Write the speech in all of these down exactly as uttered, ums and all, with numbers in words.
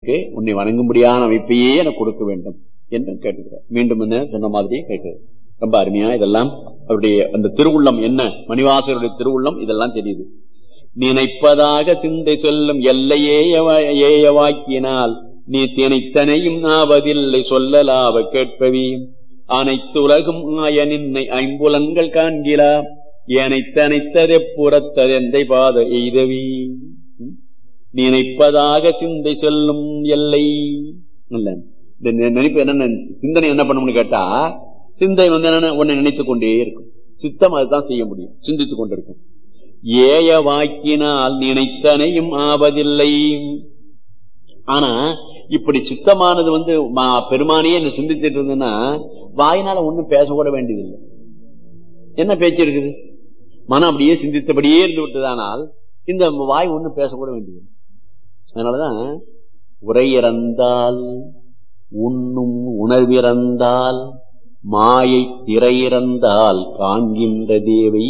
எனக்கு உன்னை வணங்கும்படியான அமைப்பையே எனக்கு கொடுக்க வேண்டும் என்று கேட்டுக்கிறார். மீண்டும் என்ன சொன்ன மாதிரியே கேட்கிறது. ரொம்ப அருமையா இதெல்லாம் அவருடைய அந்த திருவுள்ளம் என்ன, மணிவாசருடைய திருவுள்ளம் இதெல்லாம் தெரியுது. நினைப்பதாக சிந்தை சொல்லும் எல்லையே ஏயவாக்கினால் நீ தினைத்தனையும் ஆவதில்லை சொல்லலாவ கேட்பவி அனைத்து உலகும் ஆய நின்னை ஐம்புலன்கள் காண்கிறா ஏனைத்தனைத்ததெ புறத்ததெந்தை பாத எய்தவி. நினைப்பதாக சிந்தை சொல்லும் எல்லை இல்ல, இந்த நினைப்பு என்ன சிந்தனை என்ன பண்ணணும்னு கேட்டா, சிந்தை வந்து என்ன உன்னை நினைத்துக் கொண்டே இருக்கும். சித்தம் அதுதான் செய்ய முடியும், சிந்தித்துக் கொண்டிருக்கும். ஏய வாக்கினால் நினைத்தனையும் ஆவதில்லை. ஆனா இப்படி சித்தமானது வந்து பெருமானையே என்ன சிந்திச்சுட்டு இருந்ததுன்னா வாயினால ஒண்ணும் பேசக்கூட வேண்டியதில்லை. என்ன பேச்சு இருக்குது? மனம் அப்படியே சிந்தித்தபடியே இருந்து விட்டதானால் இந்த வாய் ஒண்ணும் பேசக்கூட வேண்டியதில்லை. அதனாலதான் உரையிறந்தால் உண்ணும் உணர்விறந்தால் மாயை திரையிறந்தால் காண்கின்ற தேவை.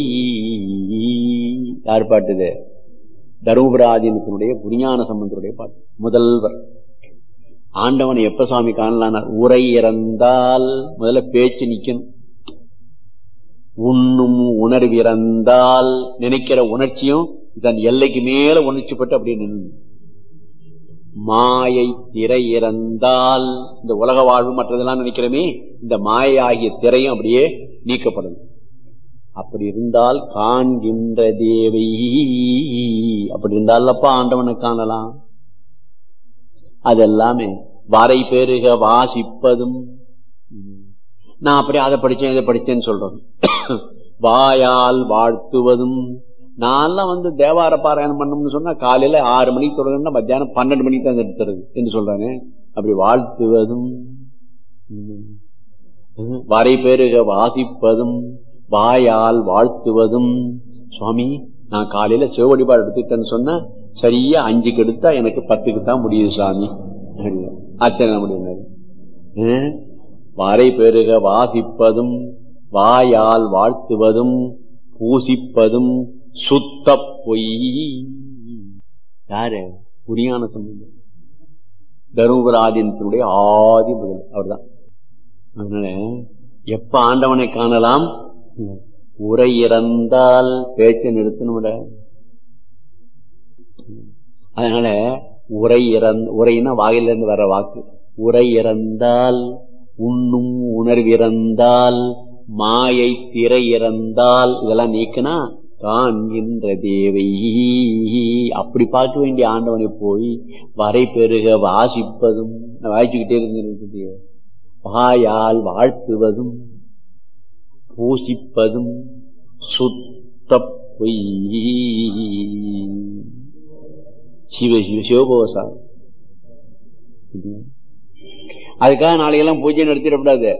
யார் பாட்டுது? தருமபுராதீனத்தினுடைய புரிஞான சம்பந்தருடைய பாட்டு. முதல்வர் ஆண்டவனை எப்ப சுவாமி காணலானார்? உரை இறந்தால் முதல்ல பேச்சு நிக்கணும். உண்ணும் உணர்விறந்தால் நினைக்கிற உணர்ச்சியும் தன் எல்லைக்கு மேல உணர்ச்சிப்பட்டு அப்படி நின்று. மாயை திரை இறந்தால் இந்த உலக வாழ்வு மற்றதெல்லாம் நினைக்கிறோமே, இந்த மாயை ஆகிய திரையும் அப்படியே நீக்கப்படும். அப்படி இருந்தால் காண்கின்ற தேவை. அப்படி இருந்தாலப்பா ஆண்டவனை காணலாம். அதெல்லாமே வரை பெருக வாசிப்பதும். நான் அப்படி அதை படிச்சேன் இதை படிச்சேன்னு சொல்றேன். வாயால் வாழ்த்துவதும். நான்லாம் வந்து தேவார பாராயணம் பண்ணணும்னு சொன்னா காலையில ஆறு மணிக்கு தொடங்குன்னா மத்தியானம் பன்னெண்டு மணிக்கு தான் எடுத்துறது என்று சொல்றானே. அப்படி வாழ்த்துவதும் வரை பெருக வாசிப்பதும் வாயால் வாழ்த்துவதும். சுவாமி நான் காலையில சிவவழிபாடு எடுத்துட்டேன்னு சொன்னா சரியா அஞ்சுக்கு எடுத்தா எனக்கு பத்துக்கு தான் முடியுது சாமி. அச்சனை முடியாது. வரை பெருக வாசிப்பதும் வாயால் வாழ்த்துவதும் பூசிப்பதும் சுத்த பொய். யாரு? புரியான சம்பந்தம். தருமபுராதீனத்தினுடைய ஆதி முதல் அவர்தான். அதனால எப்ப ஆண்டவனை காணலாம்? உரை இறந்தால் பேச்சை நிறுத்தணும். அதனால உரை இறந்த உரைன்னா வாயிலிருந்து வர வாக்கு. உரை இறந்தால் உண்ணும் உணர்விறந்தால் மாயை திரை இறந்தால் இதெல்லாம் நீக்கினா காண்கின்ற தேவை. அப்படி பார்க்க வேண்டிய ஆண்டவனை போய் வரை பெருக வாசிப்பதும் வாசிச்சுக்கிட்டே இருந்து வாயால் வாழ்த்துவதும் பூசிப்பதும் சுத்த பொய். சிவ சிவ சிவபோசா. அதுக்காக நாளைக்கெல்லாம் பூஜை நடத்திடக்கூடாது.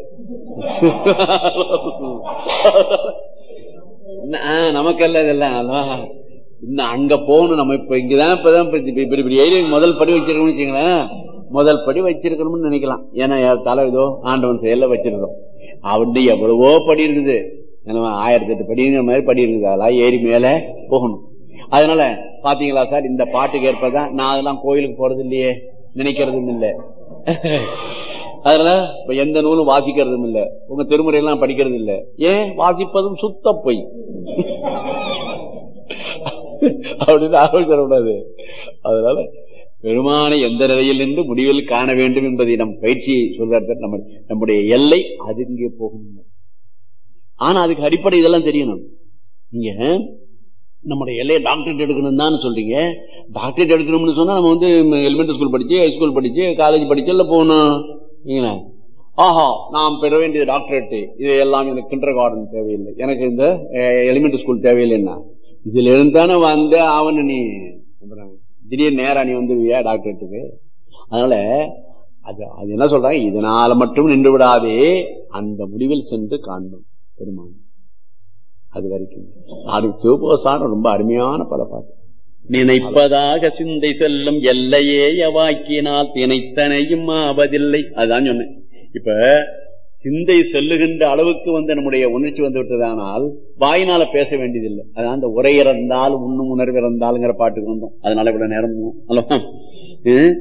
நமக்கல்ல இதெல்லாம் இன்னும் அங்க போகணும். நம்ம இப்ப இங்கதான் இப்பதான் முதல் படி வச்சிருக்கணும்னு வச்சுங்களேன். முதல் படி வச்சிருக்கணும்னு நினைக்கலாம். ஏன்னா தலை இதோ ஆண்டவன் செயல வச்சிருக்கோம். அவன் எவ்வளவோ படி இருக்குது. ஆயிரத்தி எட்டு படிங்கிற மாதிரி படி இருக்குது. அதெல்லாம் ஏறி மேல போகணும். அதனால பாத்தீங்களா சார், இந்த பாட்டுக்கு ஏற்பதான் நான் அதெல்லாம் கோயிலுக்கு போறது இல்லையே, நினைக்கிறதும் இல்லை. அதனால இப்ப எந்த நூலும் வாசிக்கிறதும் இல்லை, உங்க திருமுறையெல்லாம் படிக்கிறது இல்லை. ஏன்? வாசிப்பதும் சுத்த பொய். அப்படின்னு ஆலோசனை. அதனால பெருமானை எந்த நிலையில் நின்று முடிவில் காண வேண்டும் என்பதை நம் பயிற்சியை சொல்ற நம்ம நம்முடைய எல்லை அது இங்கே போகணும். ஆனா அதுக்கு அடிப்படை இதெல்லாம் தெரியணும். நீங்க நம்முடைய எல்லையை டாக்டரேட் எடுக்கணும் தான் சொல்றீங்க. டாக்டரேட் எடுக்கணும்னு சொன்னா நம்ம வந்து எலிமெண்டரி ஸ்கூல் படிச்சு, ஹைஸ்கூல் படிச்சு, காலேஜ் படிச்சு எல்லாம் போகணும். ஆஹா நாம் பெற வேண்டியது டாக்டரேட், இது எல்லாம் எனக்கு கிண்டர் கார்டன் தேவையில்லை, எனக்கு இந்த எலிமெண்டரி ஸ்கூல் தேவையில்லைன்னா இதுல இருந்தானே வந்து அவனு நீ திடீர்னு நேரா நீ வந்துருவியா டாக்டரேட்டுக்கு. அதனால அது அது என்ன சொல்றாங்க, இதனால மட்டும் நின்று விடாதே, அந்த முடிவில் சென்று காண்போம் பெருமான். அது வரைக்கும் அது சிவபோசான ரொம்ப அருமையான பல பாட்டு. நினைப்பதாக சிந்தை செல்லும் எல்லையே வாக்கினால் தினைத்தனையும் ஆவதில்லை. அதுதான் சொன்னேன். இப்ப சிந்தை செல்லுகின்ற அளவுக்கு வந்து நம்முடைய உணர்ச்சி வந்து விட்டதானால் வாயினால பேச வேண்டியதில்லை. அதான் அந்த உரை இறந்தால் உண்ணும் உணர்வு இறந்தாலுங்கிற பாட்டுக்கு வந்தோம். அதனால இவ்வளவு நேரம் அல்லவா.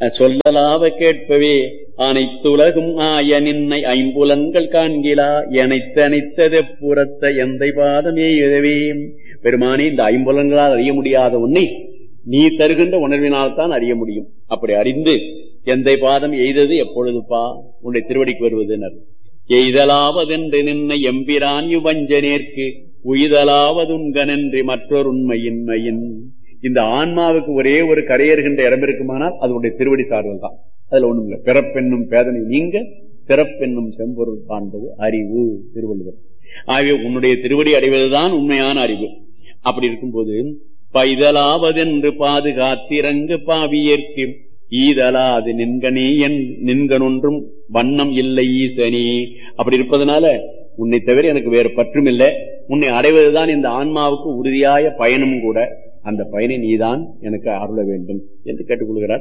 சொல்லலாவ கேட்பவே அனைத்துலகும் ஆய நின்னை ஐம்புலன்கள் காண்கிலா எனைத்து அனைத்தது புறத்த எந்தை பாதமே எதவே. பெருமானி, இந்த ஐம்புலன்களால் அறிய முடியாத உன்னை நீ தருகின்ற உணர்வினால் தான் அறிய முடியும். அப்படி அறிந்து எந்தை பாதம் எய்தது எப்பொழுதுப்பா? உன்னுடைய திருவடிக்கு வருவதுனர். எய்தலாவதென்று நின்னை எம்பிரான் யுவஞ்சனேற்கு உய்தலாவதுங்கனென்று மற்றொரு உண்மையின்மையின். இந்த ஆன்மாவுக்கு ஒரே ஒரு கரையேறுகின்ற இடம் இருக்குமானால் அது உடைய திருவடி சார்ந்தல் தான். அதுல ஒண்ணும் இல்லை. பிறப்பென்னும் பேதனை நீங்க பிறப்பென்னும் செம்பொருள் காண்பது அறிவு, திருவள்ளுவர். ஆகவே உன்னுடைய திருவடி அடைவதுதான் உண்மையான அறிவு. அப்படி இருக்கும்போது பைதலாவதென்று பாதுகாத்திரங்கு பாவியேற்கு ஈதலாது நின்கனே என் நின்கனொன்றும் வண்ணம் இல்லை ஈசனே. அப்படி இருப்பதனால உன்னை தவிர எனக்கு வேறு பற்றும் இல்லை. உன்னை அடைவதுதான் இந்த ஆன்மாவுக்கு உறுதியாய பயனும் கூட. அந்த பயனை நீதான் எனக்கு அருள வேண்டும் என்று கேட்டுக்கொள்கிறார்.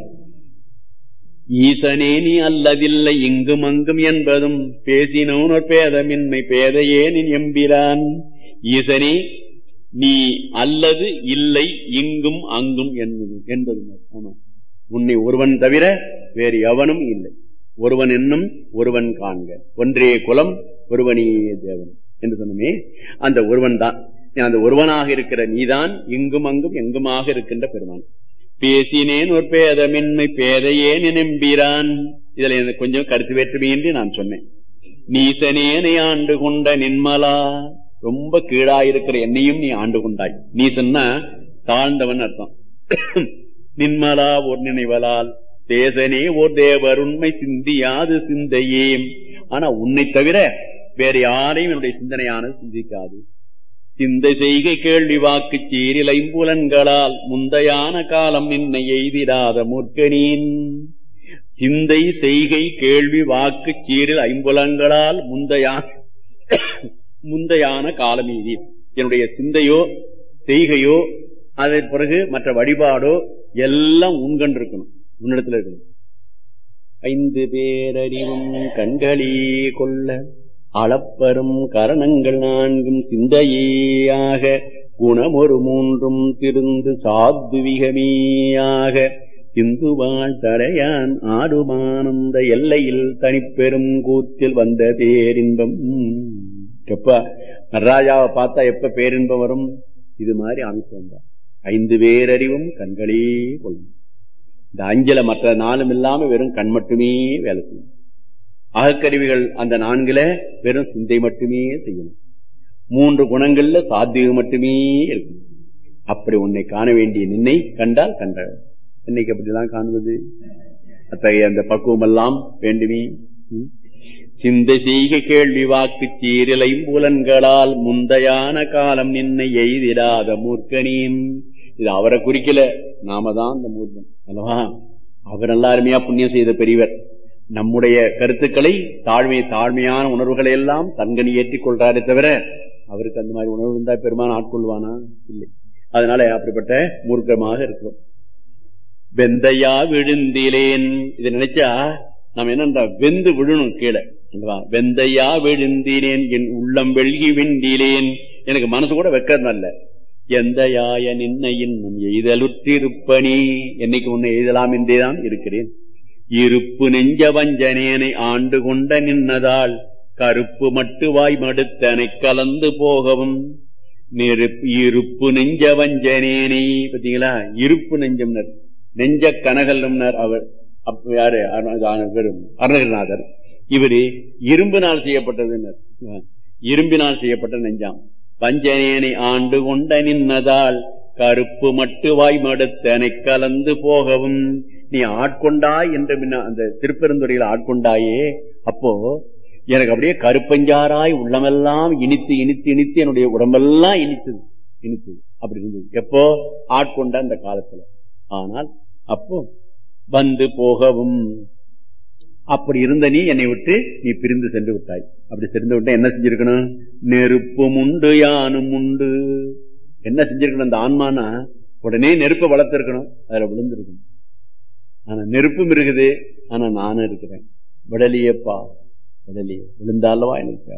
ஈசனே நீ அல்லதில்லை இங்கும் அங்கும் என்பதும் பேசினோர் பேதமின்மை பேதையே நின் எம்பிரான். ஈசனே நீ அல்லது இல்லை இங்கும் அங்கும் என்பது என்பது ஆமா. உன்னை ஒருவன் தவிர வேறு எவனும் இல்லை. ஒருவன் என்னும் ஒருவன் காண்க, ஒன்றே குலம் ஒருவனே தேவன் என்று சொன்னமே. அந்த ஒருவன் தான், அந்த ஒருவனாக இருக்கிற நீதான் இங்கும் அங்கும் எங்குமாக இருக்கின்ற பெருமான். பேசினேன் ஒரு பேதமின்மை பேதையே நினைம்பிரான். இதுல எனக்கு கொஞ்சம் கருத்து வேற்றுமையின்றி நான் சொன்னேன். நீசனேனை ஆண்டு கொண்ட நின்மலா, ரொம்ப கீழாயிருக்கிற என்னையும் நீ ஆண்டு கொண்டாய். நீசன்னா தாழ்ந்தவன் அர்த்தம். நின்மலா ஒரு நினைவலால் தேசனே ஓர் தேவர் உண்மை சிந்தியாது சிந்தையே. ஆனா உன்னை தவிர வேற யாரையும் என்னுடைய சிந்தனையானது சிந்திக்காது. சிந்தை செய்கை கேள்வி வாக்கு சீரில் ஐம்புலன்களால் முந்தையான காலம் நின்னை எய்திடாத மூர்க்கனீன். சிந்தை செய்கை கேள்வி வாக்கு சீரில் ஐம்புலன்களால் முந்தையான முந்தையான காலம் எய்தி. என்னுடைய சிந்தையோ செய்கையோ அதன் பிறகு மற்ற வழிபாடோ எல்லாம் உண்கண்டு இருக்கணும், உன்னிடத்துல இருக்கணும். ஐந்து பேரறிவும் கண்களே கொள்ள அளப்பரும் கரணங்கள் நான்கும் சிந்தையாக குணமொரு மூன்றும் திருந்து சாத்விகமேயாக இந்துவாள் தடையான் ஆடுமானந்த எல்லையில் தனிப்பெரும் கூத்தில் வந்த பேரின்பம். எப்ப நடராஜாவை பார்த்தா எப்ப பேரின்பம் வரும்? இது மாதிரி அமைச்சு வந்தார். ஐந்து பேரறிவும் கண்களே கொள்ளும். இந்த அஞ்சல மற்ற நாளும் இல்லாம வெறும் கண் மட்டுமே வேலை செய்யும். அகக்கருவிகள் அந்த நான்குல வெறும் சிந்தை மட்டுமே செய்யணும். மூன்று குணங்கள்ல சாத்வீகம் மட்டுமே இருக்கணும். அப்படி உன்னை காண வேண்டிய நின்னை கண்டால் கண்ட இன்னைக்கு அப்படிதான் காணுவது. அத்தகைய அந்த பக்குவம் எல்லாம் வேண்டுமே. சிந்தை செய்க கேள்வி வாக்கு சீரிலை புலன்களால் முந்தையான காலம் நின்னை எய்திடாத மூர்க்கனின். இது அவரை குறிக்கல, நாம தான் அந்த மூர்க்கன் அல்லவா? அவர் நல்லா அருமையா புண்ணியம் செய்த பெரியவர். நம்முடைய கருத்துக்களை தாழ்மை தாழ்மையான உணர்வுகளை எல்லாம் தன்கனி ஏற்றிக் கொள்றாரே தவிர அவருக்கு அந்த மாதிரி உணர்வு இருந்தா பெருமான் ஆட்கொள்வானா? இல்லை. அதனால அப்படிப்பட்ட மூர்க்கமாக இருக்கிறோம். வெந்தையா விழுந்திலேன், இதை நினைச்சா நம்ம என்னன்றா வெந்து விழணும் கீழே. வெந்தையா விழுந்தினேன் என் உள்ளம் வெள்கி விண்டிலேன். எனக்கு மனசு கூட வைக்கிறதுனால எந்த யாய நின்ன இன்னும் எய்தலுற்றிருப்பனி, என்னைக்கு உன்னை எய்தலாம் என்றேதான் இருக்கிறேன். இருப்பு நெஞ்ச வஞ்சனேனை ஆண்டு கொண்ட நின்னதால் கருப்பு மட்டு வாய் மடுத்தனை கலந்து போகவும். இருப்பு நெஞ்ச வஞ்சனேனை பார்த்தீங்களா? இருப்பு நெஞ்சம் நெஞ்ச கனகல்னர் அவர் யாரு? அருணகிரிநாதர். இவரு இரும்பினால் செய்யப்பட்டது, இரும்பினால் செய்யப்பட்ட நெஞ்சாம். வஞ்சனேனை ஆண்டு கொண்ட நின்னதால் கருப்பு மட்டு வாய் மடுத்தனை கலந்து போகவும். நீ ஆட்கொண்டாய் என்று அந்த திருப்பெருந்துறையில் ஆட்கொண்டாயே, அப்போ எனக்கு அப்படியே கருப்பஞ்சாராய் உள்ளமெல்லாம் இனித்து இனித்து இனித்து என்னுடைய உடம்பெல்லாம் இனித்தது இனித்தது அப்படி இருந்தது. எப்போ ஆட்கொண்ட அந்த காலத்துல. ஆனால் அப்போ வந்து போகவும் அப்படி இருந்த நீ என்னை விட்டு நீ பிரிந்து சென்று விட்டாய். அப்படி சென்று விட்டா என்ன செஞ்சிருக்கணும்? நெருப்பும் உண்டு யானும் உண்டு. என்ன செஞ்சிருக்கணும்? அந்த ஆன்மானா உடனே நெருப்பை வளர்த்திருக்கணும், அதுல விழுந்திருக்கணும். ஆனா நெருப்பும் இருக்குது, ஆனா நானும் இருக்கிறேன். விடலியப்பா விடலிய விழுந்தாலவா எனக்கு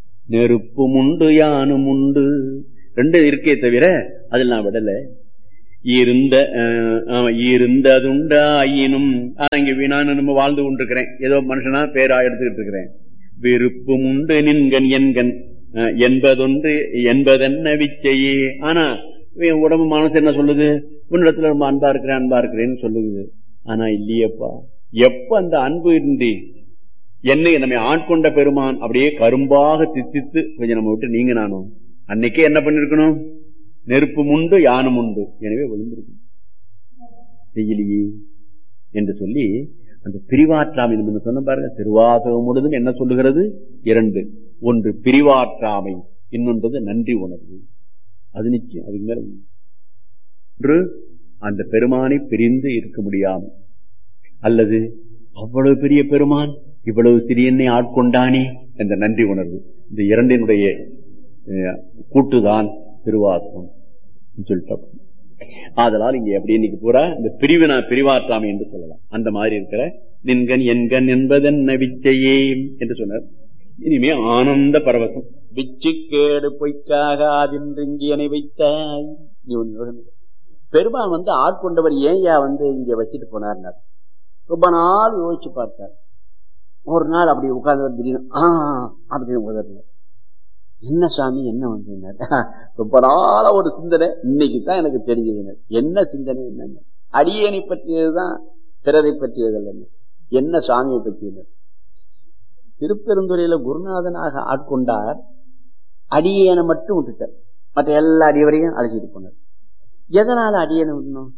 நெருப்பும் உண்டு யானும் உண்டு ரெண்டு இருக்கே தவிர அதில் நான் விடல. இருந்த இருந்ததுண்டாயினும் இங்க வீணான்னு நம்ம வாழ்ந்து கொண்டிருக்கிறேன், ஏதோ மனுஷனா பேரா எடுத்துக்கிட்டு இருக்கிறேன். விருப்பம் உண்டு நின்கண் என்கண் என்பதொன்று என்பதென்ன விச்சையே. ஆனா உடம்பு மனசு என்ன சொல்லுது? உன்னிடத்துல ரொம்ப அன்பா இருக்கிறேன் அன்பா இருக்கிறேன்னு சொல்லுது. ஆனா இல்லையப்பா, எப்ப அந்த அன்பு இன்றி என்னை நம்மை ஆட்கொண்ட பெருமான் அப்படியே கரும்பாக தித்தித்து கொஞ்சம் நம்ம விட்டு நீங்க நானும் அன்னைக்கே என்ன பண்ணிருக்கணும்? நெருப்பு உண்டு யானும் உண்டு, எனவே விழுந்திருக்கணும் செய்யலையே என்று சொல்லி அந்த பிரிவாற்றாமை நம்ம சொன்ன பாருங்க. திருவாசகம் முழுதும் என்ன சொல்லுகிறது? இரண்டு, ஒன்று பிரிவாற்றாமை, இன்னொன்றது நன்றி உணர்வு. அது நிச்சயம். அதுக்கு மேல ஒன்று அந்த பெருமானை பிரிந்து இருக்க முடியாமல், அல்லது அவ்வளவு பெரிய பெருமான் இவ்வளவு சிறியனை ஆட்கொண்டானே என்ற நன்றி உணர்வு. இந்த இரண்டினுடைய கூட்டுதான் திருவாசகம் சொல்லிட்டோம். ஆதலால் இங்க எப்படி இன்னைக்கு பூரா இந்த பிரிவினா பிரிவாற்றாமை என்று சொல்லலாம். அந்த மாதிரி இருக்கிற நின்கண் என்கண் என்பதென்ன விச்சையே என்று சொன்னார். இனிமே ஆனந்த பரவசம். விச்சு கேடு பொய்க்காக அதின்றிங்கியனை வைத்தாய். பெருமான் வந்து ஆட்கொண்டவர் ஏன்யா வந்து இங்க வச்சுட்டு போனார்? ரொம்ப நாள் யோசிச்சு பார்த்தார். ஒரு நாள் அப்படி உட்கார்ந்து திடீர்னு ஆஹ் அப்படின்னு உதறல. என்ன சாமி என்ன வந்து ரொம்ப நாள ஒரு சிந்தனை, இன்னைக்கு தான் எனக்கு தெரிஞ்சது. என்ன சிந்தனை? என்ன அடியனை பற்றியதுதான், பிறரை பற்றியதல்ல. என்ன சாமியை பற்றியது? திருப்பெருந்துறையில குருநாதனாக ஆட்கொண்டார், அடியனை மட்டும் விட்டுட்டார், மற்ற எல்லா அடியவரையும் அழைச்சிட்டு போனார். எதனால அடியனை விடணும்?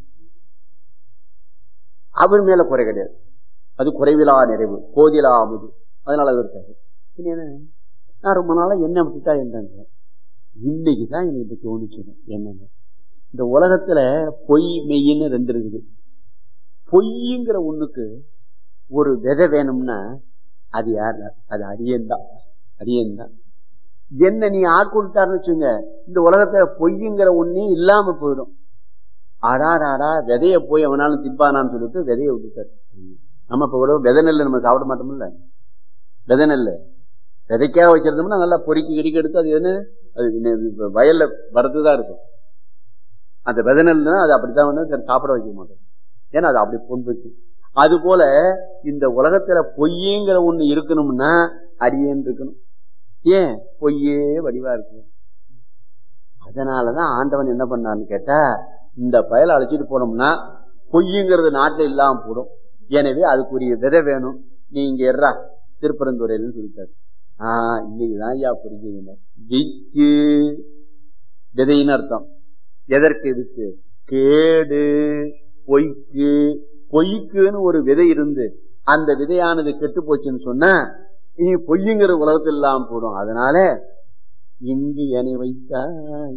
அவர் மேல குறை கிடையாது, அது குறைவிலா நிறைவு, போதிலா அமுது, அதனால அது இருக்காது. நான் ரொம்ப நாளா என்ன விட்டுட்டா என்னங்க, இன்னைக்குதான் எனக்கு தோணுச்சு. என்னங்க, இந்த உலகத்துல பொய் மெய்ன்னு ரெண்டு இருக்குது. பொய்ங்கிற ஒண்ணுக்கு ஒரு விதை வேணும்னா அது யார்? அது அடியன்தான். அடியன்தான் என்ன நீ ஆட்கொண்டாருன்னு வச்சுங்க, இந்த உலகத்துல பொய்ங்கிற ஒன்னே இல்லாம போயிடும். ஆடாடாடா விதைய போய் அவனாலும் திப்பானான்னு சொல்லிட்டு விதைய விட்டுட்டாரு. நம்ம இப்ப கூட விதை நெல் நம்ம சாப்பிட மாட்டோம்ல, விதை நெல் விதைக்காக வச்சிருந்தோம்னா நல்லா பொறுக்கி கிடிக்க எடுத்து அது என்ன அது வயல்ல வரதுதான் இருக்கும். அந்த விதை நெல்னா அது அப்படித்தான் வந்து சாப்பிட வைக்க மாட்டோம், ஏன்னா அது அப்படி பொன்புச்சு. அது போல இந்த உலகத்துல பொய்யுங்கிற ஒண்ணு இருக்கணும்னா அடியேன்னு இருக்கணும். ஏன்? பொய்யே வடிவா இருக்கு. அதனாலதான் ஆண்டவன் என்ன பண்ணான்னு கேட்டா, இந்த பயலை அழைச்சிட்டு போனோம்னா பொய்யுங்கிறது நாட்டில் இல்லாம போடும். எனவே அதுக்குரிய விதை வேணும், நீ இங்க எறா திருப்பரந்துறையில்னு சொல்லிட்டாரு. ஆஹ் இன்னைக்குதான் ஐயா புரிஞ்சுங்க. விச்சு விதைன்னு அர்த்தம். எதற்கு விச்சு? கேடு பொய்க்கு. பொய்க்குன்னு ஒரு விதை இருந்து அந்த விதையானது கெட்டு போச்சுன்னு சொன்னா இனி பொய்யுங்கிற உலகத்தில் இல்லாம போடும். அதனால இங்கு என்னை வைத்தாய்,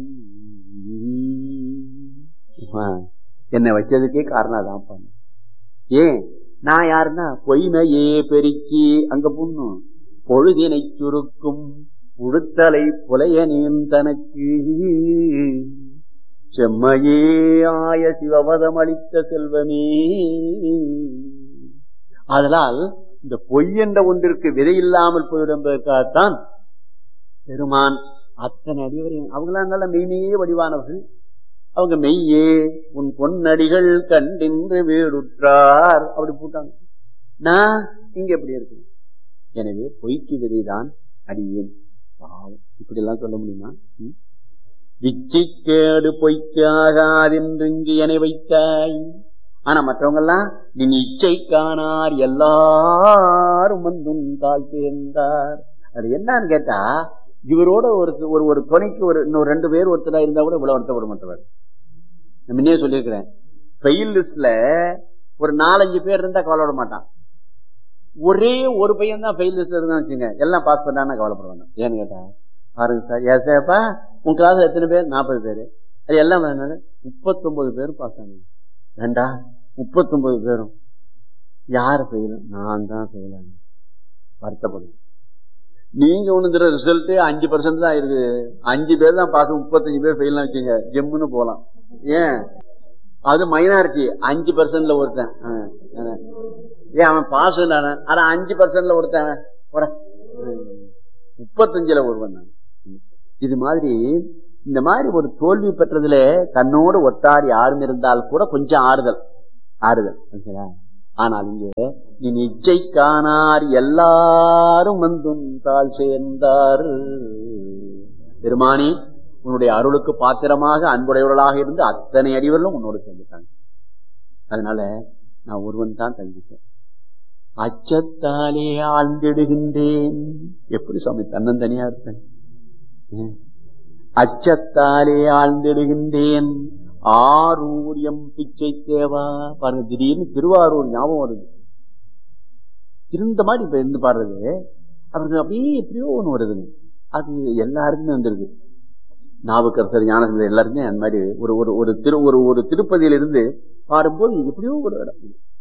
என்னை வச்சதுக்கே காரணம் தான் பண்ண. ஏன்? நான் யாருன்னா பொய்மையே பெருக்கி அங்க புண்ணும் பொழுதினை சுருக்கும் உடுத்தலை புலைய நீந்தனக்கு செம்மையே ஆய சிவபதம் அளித்த செல்வமே. அதனால் இந்த பொய் என்ற ஒன்றிற்கு விதை இல்லாமல் போயிடுவதற்காகத்தான் பெருமான் அத்தனை அடிவரையும். அவங்களாம் நல்ல மெய்மையே வடிவானவர்கள். அவங்க மெய்யே உன் பொன்னடிகள் கண்டின்று வீடுற்றார் அப்படி போட்டாங்க. நான் இங்க எப்படி இருக்கு? எனவே பொய்க்கு விதைதான் அடியேன். இப்படி எல்லாம் சொல்ல முடியுமா? விச்சிக்கேடு பொய்க்காகாதென்று என்னை வைத்தாய். ஆனா மற்றவங்க எல்லாம் நீ இச்சை காணார் எல்லாரும் வந்தும் தாழ் சேர்ந்தார். அது என்னன்னு கேட்டா, இவரோட ஒரு ஒரு துணைக்கு ஒரு இன்னொரு ரெண்டு பேர் ஒருத்தரா இருந்தா கூட இவ்வளவு வருத்தப்பட மாட்டவர். நான் முன்னே சொல்லியிருக்கிறேன், ஃபெயில் லிஸ்ட்ல ஒரு நாலஞ்சு பேர் இருந்தா கவலைப்பட மாட்டான். ஒரே ஒரு பையன் தான் ஃபெயில் லிஸ்ட்ல இருந்தா வச்சுங்க, எல்லாம் பாஸ் பண்ணான்னு கவலைப்பட வேண்டாம். ஏன்னு கேட்டா, பாருங்க சார், ஏசாப்பா உன் கிளாஸ் எத்தனை பேர்? நாற்பது பேரு. அது எல்லாம் முப்பத்தி ஒன்பது பேரும் பாஸ் ஆனது. ஏண்டா முப்பத்தி ஒன்பது பேரும் யாரு ஃபெயில்? நான் தான் ஃபெயில் ஆனேன். வருத்தப்படுது. நீங்க ஒண்ணு ரிசல்ட் அஞ்சு பர்சன்ட் தான் இருக்கு, அஞ்சு பேர் தான் பாஸ், முப்பத்தஞ்சு பேர் ஃபெயில் வச்சுங்க, ஜெம்முன்னு போலாம். ஏன்? அது மைனாரிட்டி. அஞ்சு பர்சன்ட்ல ஒருத்தன் ஏன் அவன் பாஸ் ஆனா அஞ்சு பர்சன்ட்ல ஒருத்தன் முப்பத்தஞ்சுல ஒருவன். இது மாதிரி இந்த மாதிரி ஒரு தோல்வி பெற்றதுல தன்னோடு ஒட்டார் யாரும் இருந்தால் கூட கொஞ்சம் ஆறுதல் ஆறுதல். ஆனால் இங்கே நீ நிச்சை காணார் எல்லாரும் வந்தும் தாள் சேர்ந்தார். பெருமானி உன்னுடைய அருளுக்கு பாத்திரமாக அன்புடையவர்களாக இருந்து அத்தனை அடிவர்களும் உன்னோடு சேர்ந்துட்டாங்க. அதனால நான் ஒருவன் தான் தங்கிட்டேன். அச்சத்தாலே ஆழ்ந்திடுகின்றேன். எப்படி சுவாமி தன்னந்தனியா இருப்பேன்? அச்சத்தாலே ஆழ்ந்திடுகின்றேன். ஆரூரியம் பிச்சை தேவா. பாருங்க, திடீர்னு திருவாரூர் ஞாபகம் வருது. இருந்த மாதிரி இப்ப இருந்து பாடுறது அவருக்கு அப்படியே எப்படியோ ஒண்ணு வருதுங்க. அது எல்லாருக்குமே வந்துருக்கு. நாவுக்கரசர், ஞானசந்தர் எல்லாருமே அந்த மாதிரி ஒரு ஒரு ஒரு திரு ஒரு ஒரு திருப்பதியிலிருந்து பாடும்போது எப்படியோ ஒரு இடம்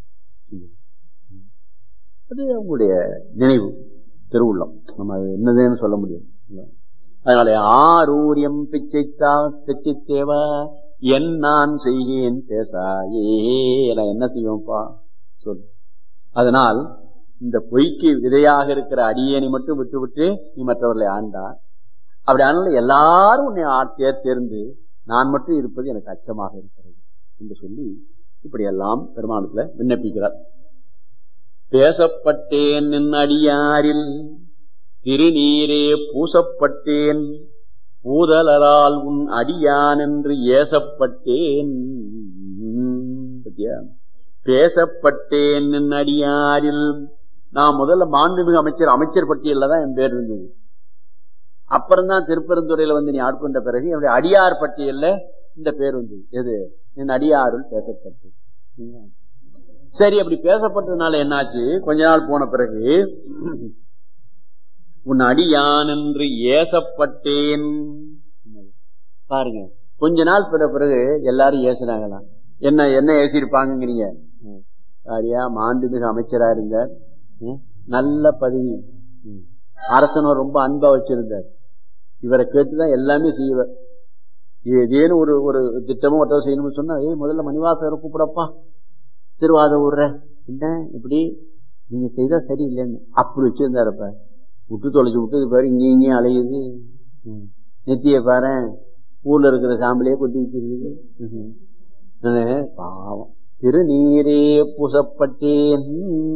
அது அவங்களுடைய நினைவு திருவுள்ளம். நம்ம அது என்னதுன்னு சொல்ல முடியும். அதனால ஆரூரியம் பிச்சைத்தா பிச்சை தேவா என் நான் செய்கேன் பேசாயே. நான் என்ன செய்வோம்ப்பா சொல். அதனால் இந்த பொய்க்கு விதையாக இருக்கிற அடியேனை மட்டும் விட்டு விட்டு நீ மற்றவர்களை ஆண்டா. அப்படி ஆனாலும் எல்லாரும் உன்னை ஆட்சிய தேர்ந்து நான் மட்டும் இருப்பது எனக்கு அச்சமாக இருக்கிறது என்று சொல்லி இப்படி எல்லாம் பெருமானத்துல விண்ணப்பிக்கிறார். பேசப்பட்டேன் நின் அடியாரில் திருநீரே பூசப்பட்டேன் பூதலரால் உன் அடியான் என்று ஏசப்பட்டேன். பேசப்பட்டேன் நின் அடியாரில். நான் முதல்ல மாண்புமிகு அமைச்சர் அமைச்சர் பட்டியல்ல தான் என் பேர் இருந்தது. அப்புறம்தான் திருப்பெருந்துறையில வந்து நீ ஆட்கொண்ட பிறகு என்னுடைய அடியார் பட்டியல்ல இந்த பேர் வந்தது. எது? என் அடியாருள் பேசப்பட்டு. சரி, அப்படி பேசப்பட்டதுனால என்னாச்சு? கொஞ்ச நாள் போன பிறகு உன் அடியான் என்று ஏசப்பட்டேன். பாருங்க, கொஞ்ச நாள் பிற பிறகு எல்லாரும் ஏசுனாங்களாம். என்ன என்ன ஏசிருப்பாங்கிறீங்க? சரியா, மாண்புமிகு அமைச்சரா இருந்தார், நல்ல பதவி, அரசனும் ரொம்ப அன்பா வச்சிருந்தார். இவரை கேட்டுதான் எல்லாமே செய்வார். ஏதேனும் ஒரு ஒரு திட்டமும் ஒருத்தர செய்யணும்னு சொன்னா, ஏய் முதல்ல மணிவாசகரை கூப்பிடப்பா, திருவாத ஊர்ற என்ன இப்படி நீங்க செய்தா சரியில்லைன்னு அப்படி வச்சிருந்தாருப்ப. விட்டு தொலைச்சு விட்டு பாரு, இங்க இங்கேயும் அலையுது. நெத்திய பாரு, ஊர்ல இருக்கிற சாம்பலையே கொட்டி வச்சிருக்குது. பாவம். திருநீரே பூசப்பட்டேன்.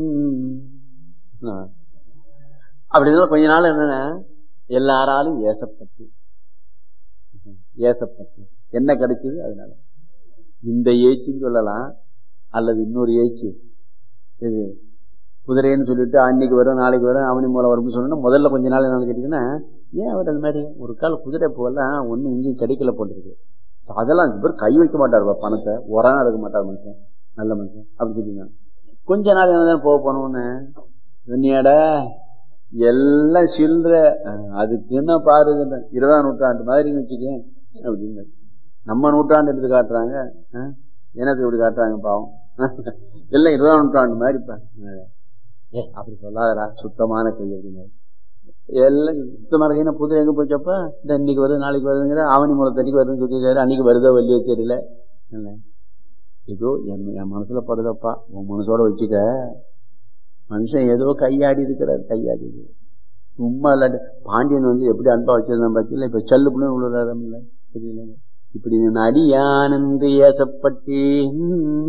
அப்படின்னா கொஞ்ச நாள் என்னன்னா எல்லாராலும் ஏசப்பட்டு ஏசப்பட்டு என்ன கிடைச்சது? அதனால இந்த ஏச்சுன்னு சொல்லலாம், அல்லது இன்னொரு ஏச்சு இது குதிரைன்னு சொல்லிட்டு அன்னைக்கு வரும் நாளைக்கு வரும் அவனி மூலம் வரும்னு சொன்னா முதல்ல கொஞ்ச நாள் என்ன கேட்டீங்கன்னா, ஏன் அவர் அது மாதிரி ஒரு கால குதிரை போகலாம் ஒன்னும் இங்கேயும் கிடைக்கல போட்டுருக்கு. அதெல்லாம் பேர் கை வைக்க மாட்டார், பணத்தை உரம் எடுக்க மாட்டார் மனுஷன், நல்ல மனுஷன் அப்படி சொல்லிங்க. கொஞ்ச நாள் என்னதான் போக போனோன்னு வெண்ணியாட எல்லாம் சில்ற அதுக்கு என்ன பாரு, இருபதாம் நூற்றாண்டு மாதிரின்னு வச்சுக்கேன் அப்படின்னு. நம்ம நூற்றாண்டு எடுத்து காட்டுறாங்க, எனக்கு இப்படி காட்டுறாங்க பாவம். எல்லாம் இருபதாம் நூற்றாண்டு மாதிரிப்பா. ஏ அப்படி சொல்லாதரா, சுத்தமான கை அப்படிங்க. எல்லாம் சுத்தமான கைனா புது எங்க போச்சப்பா, இந்த இன்னைக்கு வருது நாளைக்கு வருதுங்கிற ஆவணி மூலத்தடிக்கு வருதுன்னு சொல்லிடுறாரு. அன்னைக்கு வருதோ வள்ளியோ தெரியல. ஏதோ என் என் மனசுல படுதப்பா, உன் மனசோட வச்சுக்க. மனுஷன் ஏதோ கையாடி இருக்கிறார், கையாடி சும்மா இல்லாட்டி பாண்டியன் வந்து எப்படி அன்பா வச்சிருந்தான் பார்த்தீங்களா, இப்ப செல்லு புண்ணு உள்ளதாரம் இல்ல தெரியல. இப்படி நான் அடியானந்து ஏசப்பட்டேன்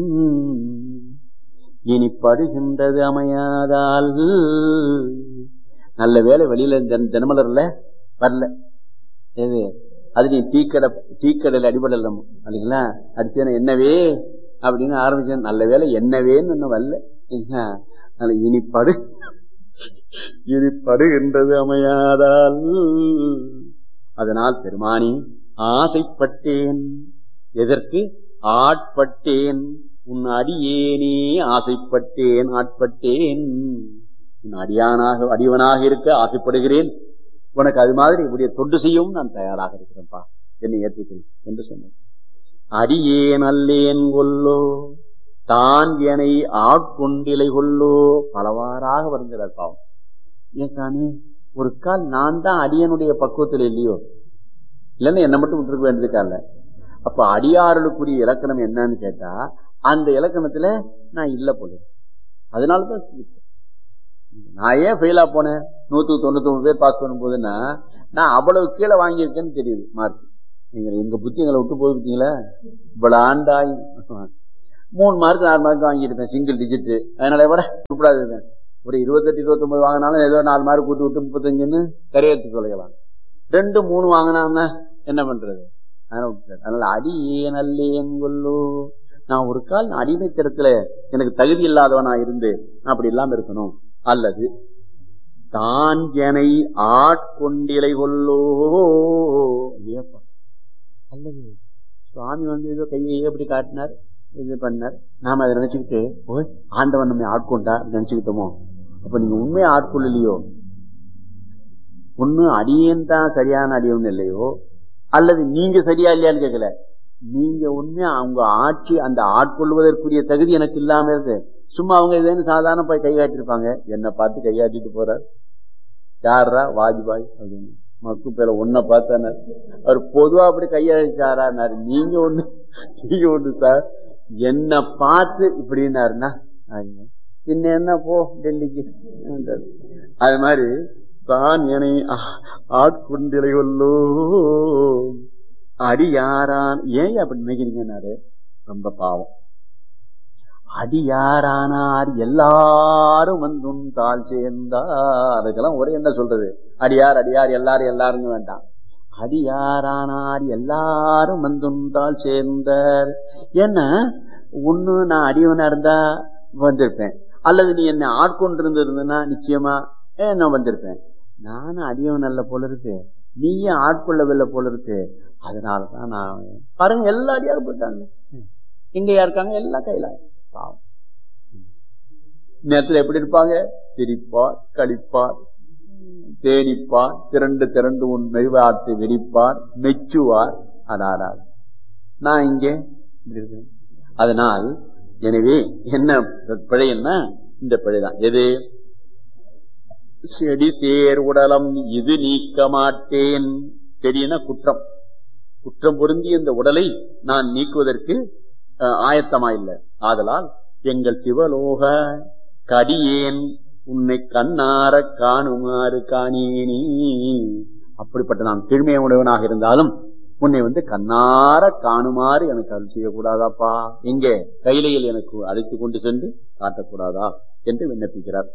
இனி படுகின்றது அமையாதால். நல்ல வேலை வெளியில தினமலர்ல வரல, எது அது நீ தீக்கடை தீக்கடையில் அடிபடல இல்லைங்களா, அடிச்சேன்னா என்னவே அப்படின்னு ஆரம்பிச்சேன். நல்ல வேலை என்னவேன்னு ஒன்னும் வரல. இனி படு இனி படுகின்றது அமையாதால். அதனால் பெருமானி ஆசைப்பட்டேன். எதற்கு? ஆட்பட்டேன். உன் அடியேனே ஆசைப்பட்டேன், ஆட்பட்டேன். உன் அடியானாக அடியவனாக இருக்க ஆசைப்படுகிறேன். உனக்கு அது மாதிரி இப்படிய தொண்டு செய்யவும் நான் தயாராக இருக்கிறேன்ப்பா, என்னை ஏற்றுக்கொள் என்று சொன்னேன். அடியேன் அல்லேன் கொல்லோ தான் எனை ஆட்கொண்டிலை கொல்லோ. பலவாறாக வருகிறார் பாவம். ஏன் சாமி, ஒரு கால் நான் தான் அடியனுடைய பக்குவத்தில் இல்லையோ, இல்லைன்னா என்னை மட்டும் விட்டுருக்க வேண்டியதுக்கால. அப்ப அடியார்களுக்குரிய இலக்கணம் என்னன்னு கேட்டா, அந்த இலக்கணத்துல நான் இல்ல போல. அதனாலதான் நான் ஏன் ஃபெயிலா போனேன், நூத்துக்கு தொண்ணூத்தி ஒன்பது பேர் பாஸ் பண்ணும் போதுன்னா நான் அவ்வளவு கீழே வாங்கியிருக்கேன்னு தெரியுது மார்க். நீங்க எங்க புத்தி எங்களை விட்டு போகுதுங்களா? இவ்வளவு ஆண்டாய் மூணு மார்க் நாலு மார்க் வாங்கியிருப்பேன் சிங்கிள் டிஜிட். அதனால விட கூப்பிடாது. ஒரு இருபத்தெட்டு இருபத்தி ஒன்பது வாங்கினாலும் ஏதோ நாலு மார்க் கூட்டு விட்டு முப்பத்தஞ்சுன்னு கரையெடுத்து தொலைக்கலாம். ரெண்டு மூணு வாங்கினா என்ன பண்றது? அதனால அடியே நல்லேன் கொல்லோ. நான் ஒரு கால் அடிமைத்தரத்துல எனக்கு தகுதி இல்லாதவனா இருந்து அப்படி இல்லாம இருக்கணும். அல்லது தான் எனை ஆட்கொண்டிலை கொல்லோ. அல்லது சுவாமி வந்து ஏதோ கையை எப்படி காட்டினார், இது பண்ணார், நாம அதை நினைச்சுக்கிட்டு ஓய் ஆண்டவன் நம்ம ஆட்கொண்டா நினைச்சுக்கிட்டோமோ? அப்ப நீங்க உண்மையை ஆட்கொள்ளலையோ? ஒண்ணு அடியேன் தான் சரியான அடியவன் இல்லையோ, அல்லது நீங்க சரியா இல்லையான்னு கேட்கல. நீங்க உண்மையா அவங்க ஆட்சி அந்த ஆட்கொள்வதற்குரிய தகுதி எனக்கு இல்லாம இருந்து சும்மா அவங்க இதுன்னு சாதாரண போய் கை காட்டிருப்பாங்க. என்னை பார்த்து கையாட்டிட்டு போறார். யாரா? வாஜ்பாய் அப்படின்னு மக்கு பேர ஒன்ன பார்த்தாரு. அவர் பொதுவா அப்படி கையாச்சாராரு. நீங்க ஒண்ணு நீங்க ஒண்ணு சார் என்ன பார்த்து இப்படின்னாருன்னா பின்ன என்ன போ டெல்லிக்கு. அது மாதிரி தான் என்னை ஆட்கொண்டிலை கொல்லோ அடி யாரான். ஏன் அப்படி நினைக்கிறீங்கன்னாரு? ரொம்ப பாவம். அடி யாரானார் எல்லாரும் வந்தும் தாழ் சேர்ந்தார். அதுக்கெல்லாம் ஒரே என்ன சொல்றது? அடியார் அடியார் எல்லாரும் எல்லாருங்க வேண்டாம். அடியாரானார் எல்லாரும் வந்தும் தாழ் சேர்ந்தார். ஏன்னா ஒண்ணு நான் அடியவனா இருந்தா வந்திருப்பேன், அல்லது நீ என்ன ஆட்கொண்டு இருந்திருந்தா நிச்சயமா நான் வந்திருப்பேன். நானும் அடியவன் அல்ல போல இருக்கு, நீயே ஆட்கொள்ளவில்லை போல இருக்கு. அதனாலதான் நான் பாருங்க எல்லா அடியாரும் போயிட்டாங்க. எங்கயா இருக்காங்க? எல்லா கையில பாவம். நேரத்துல எப்படி இருப்பாங்க? சிரிப்பார், கழிப்பார், தேனிப்பார், திரண்டு திரண்டு உன் மெய்வார்த்தை வெடிப்பார், மெச்சுவார். அடாடார் நான் இங்கே இருக்கேன். அதனால் எனவே என்ன பிழைன்னா இந்த பிழைதான். எது? செடி சேர் உடலம் இது நீக்க மாட்டேன். செடினா குற்றம். குற்றம் பொருந்திய இந்த உடலை நான் நீக்குவதற்கு ஆயத்தமா இல்லை. ஆதலால் எங்கள் சிவலோக கடியேன் உன்னை கண்ணார காணுமாறு காணேனி. அப்படிப்பட்ட நான் கீழ்மைய உடையவனாக இருந்தாலும் உன்னை வந்து கண்ணார காணுமாறு எனக்கு அருள் செய்யக்கூடாதாப்பா? எங்கே கையிலையில் எனக்கு அழைத்து கொண்டு சென்று காட்டக்கூடாதா என்று விண்ணப்பிக்கிறார்.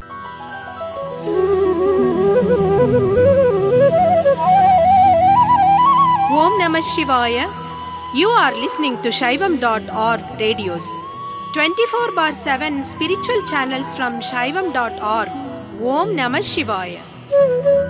Om Namah Shivaya. You are listening to Shaivam dot org radios. twenty-four bar seven spiritual channels from Shaivam dot org. Om Namah Shivaya.